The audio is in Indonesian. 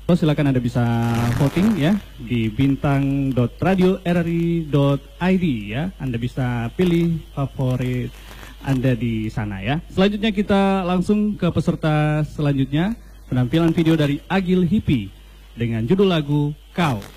Silakan Anda bisa voting ya di bintang.radio.rri.id ya. Anda bisa pilih favorit Anda di sana ya. Selanjutnya kita langsung ke peserta selanjutnya, penampilan video dari Agil Hippie dengan judul lagu Kau.